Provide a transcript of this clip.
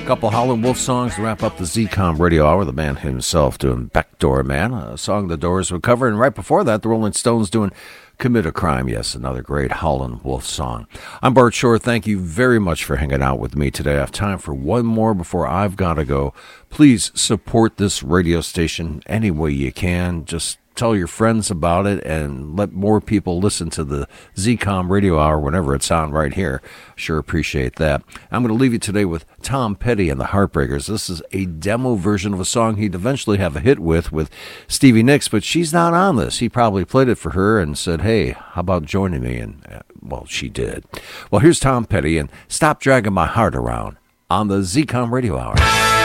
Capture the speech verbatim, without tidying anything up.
Couple Howlin' Wolf songs to wrap up the Z-Com Radio Hour. The man himself doing Backdoor Man, a song the Doors would cover. And right before that, the Rolling Stones doing Commit a Crime. Yes, another great Howlin' Wolf song. I'm Bart Shore. Thank you very much for hanging out with me today. I have time for one more before I've got to go. Please support this radio station any way you can. Just tell your friends about it and let more people listen to the Z-Com Radio Hour whenever it's on right here. Sure appreciate that. I'm going to leave you today with Tom Petty and the Heartbreakers. This is a demo version of a song he'd eventually have a hit with with Stevie Nicks, but she's not on this. He probably played it for her and said, hey, how about joining me? And, uh, well, she did. Well, here's Tom Petty and Stop Dragging My Heart Around on the Z-Com Radio Hour.